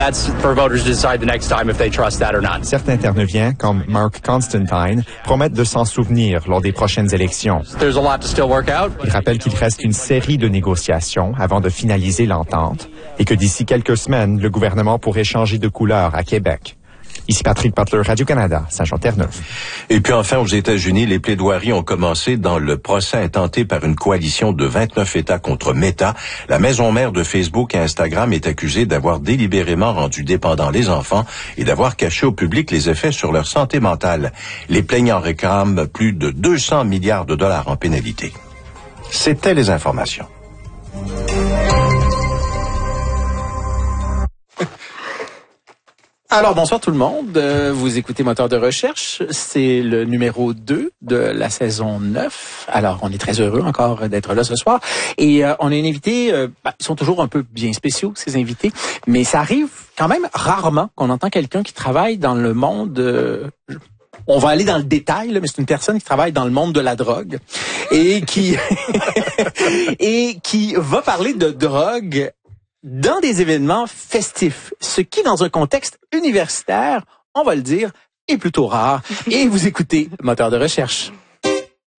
That's for voters to decide the next time if they trust that or not. Certains intervenants, comme Mark Constantine, promettent de s'en souvenir lors des prochaines élections. There's a lot to still work out. Il rappelle qu'il reste une série de négociations avant de finaliser l'entente et que d'ici quelques semaines, le gouvernement pourrait changer de couleur à Québec. Ici Patrick Butler, Radio-Canada, Saint-Jean-Terre-Neuve. Et puis enfin, aux États-Unis, les plaidoiries ont commencé dans le procès intenté par une coalition de 29 États contre Meta. La maison mère de Facebook et Instagram est accusée d'avoir délibérément rendu dépendants les enfants et d'avoir caché au public les effets sur leur santé mentale. Les plaignants réclament plus de 200 milliards de dollars en pénalité. C'était les informations. Alors, bonsoir tout le monde. Vous écoutez Moteur de recherche. C'est le numéro 2 de la saison 9. Alors, on est très heureux encore d'être là ce soir. Et on a une invité, ils sont toujours un peu bien spéciaux, ces invités, mais ça arrive quand même rarement qu'on entend quelqu'un qui travaille dans le monde... on va aller dans le détail, là, mais c'est une personne qui travaille dans le monde de la drogue et qui et qui va parler de drogue dans des événements festifs, ce qui, dans un contexte universitaire, on va le dire, est plutôt rare. Et vous écoutez Moteur de recherche.